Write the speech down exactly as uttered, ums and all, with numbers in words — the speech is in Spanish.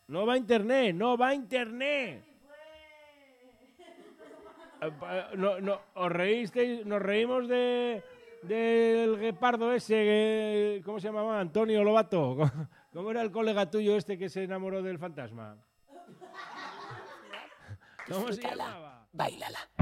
No va a internet, no va a internet. No, no, os reísteis, nos reímos de del guepardo ese, que, ¿cómo se llamaba? Antonio Lobato. ¿Cómo era el colega tuyo este que se enamoró del fantasma? ¿Cómo se llamaba? Báilala.